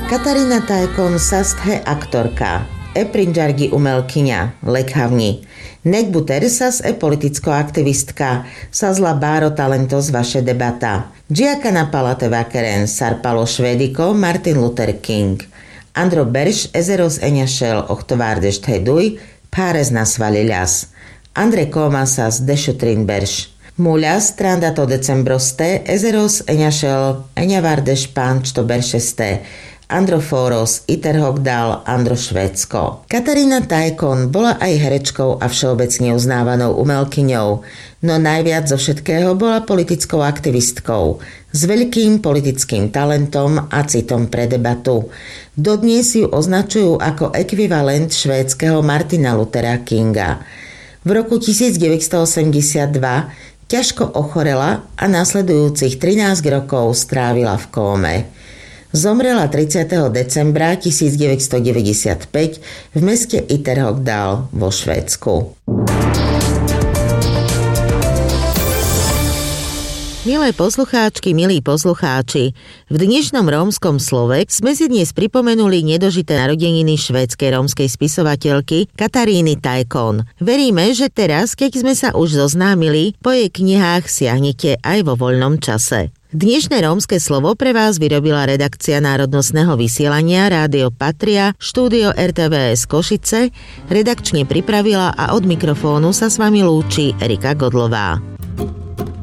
Katarína Tajkon sasthe aktorka, eprinjargi umelkyňa, lekhavni. Nekbu tersas politicko aktivistka, sazla báro talentos vaše debata. Giakana palate vakeren sarpalo švédiko Martin Luther King. Andro Berš ezeros eňašel ochtovárdežt heduj, párez nasvalilias. Andre Komasas dešutrin Berš. Muľas trandato decembroste ezeros eňašel eňavárdež pánčto beršeste. Androforos Iterhogdal Andro Švédsko. Katarína Tajkon bola aj herečkou a všeobecne uznávanou umelkyňou, no najviac zo všetkého bola politickou aktivistkou s veľkým politickým talentom a citom pre debatu. Dodnes ju označujú ako ekvivalent švédskeho Martina Luthera Kinga. V roku 1982 ťažko ochorela a nasledujúcich 13 rokov strávila v kóme. Zomrela 30. decembra 1995 v meste Iterhogdal vo Švédsku. Milé poslucháčky, milí poslucháči, v dnešnom rómskom slove sme si dnes pripomenuli nedožité narodeniny švédskej rómskej spisovateľky Kataríny Tajkon. Veríme, že teraz, keď sme sa už zoznámili, po jej knihách siahnete aj vo voľnom čase. Dnešné rómske slovo pre vás vyrobila redakcia Národnostného vysielania Rádio Patria, štúdio RTVS Košice, redakčne pripravila a od mikrofónu sa s vami lúči Erika Godlová.